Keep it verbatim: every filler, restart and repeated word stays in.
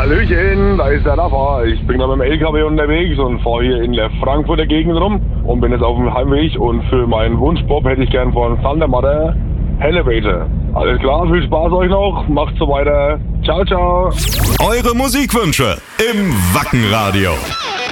Hallöchen, da ist der Rafa. Ich bin gerade mit dem L K W unterwegs und fahre hier in der Frankfurter Gegend rum und bin jetzt auf dem Heimweg und für meinen Wunschbob hätte ich gern von Thunder Mother Elevator. Alles klar, viel Spaß euch noch, macht so weiter. Ciao, ciao. Eure Musikwünsche im Wackenradio.